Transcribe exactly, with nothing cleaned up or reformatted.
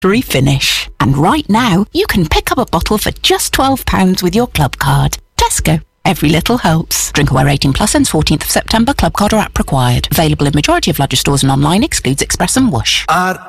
factory finish. And right now, you can pick up a bottle for just twelve pounds with your club card. Tesco. Every little helps. Drink aware eighteen plus ends fourteenth of September. Club card or app required. Available in majority of larger stores and online. Excludes Express and Whoosh. R